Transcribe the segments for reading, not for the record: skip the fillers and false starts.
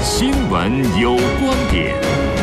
新闻有观点，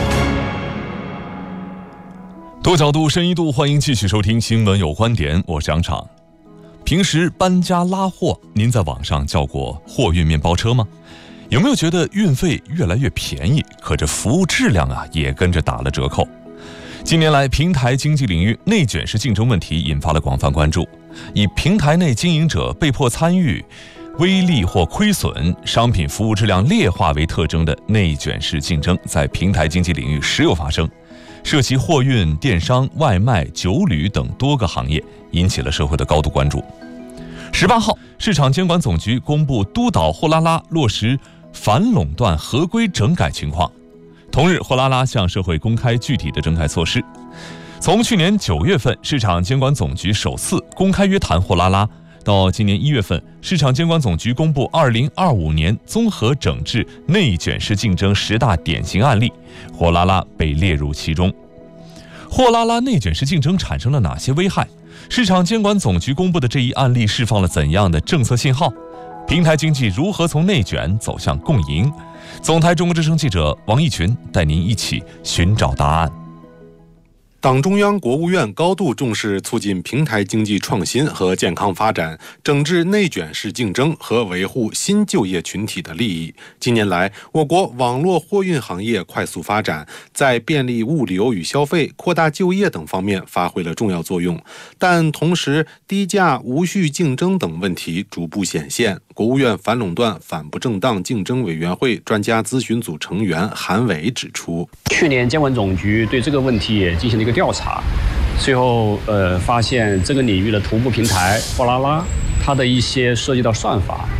多角度、深一度，欢迎继续收听《新闻有观点》，我是杨昶。平时搬家拉货，您在网上叫过货运面包车吗？有没有觉得运费越来越便宜，可这服务质量也跟着打了折扣？近年来，平台经济领域内卷式竞争问题引发了广泛关注，以平台内经营者被迫参与、微利或亏损、商品服务质量劣化为特征的内卷式竞争，在平台经济领域时有发生，涉及货运、电商、外卖、酒旅等多个行业，引起了社会的高度关注。18号，市场监管总局公布督导货拉拉落实反垄断合规整改情况。同日，货拉拉向社会公开具体的整改措施。从去年9月份，市场监管总局首次公开约谈货拉拉，到今年1月份，市场监管总局公布2025年综合整治内卷式竞争10大典型案例，货拉拉被列入其中。货拉拉内卷式竞争产生了哪些危害？市场监管总局公布的这一案例释放了怎样的政策信号？平台经济如何从内卷走向共赢？总台中国之声记者王义群带您一起寻找答案。 党中央、国务院高度重视促进平台经济创新和健康发展，整治内卷式竞争和维护新就业群体的利益。近年来，我国网络货运行业快速发展，在便利物流与消费、扩大就业等方面发挥了重要作用。但同时，低价、无序竞争等问题逐步显现。国务院反垄断反不正当竞争委员会专家咨询组成员韩伟指出， 去年监管总局对这个问题也进行了一个调查，最后发现这个领域的头部平台货拉拉，它的一些涉及到算法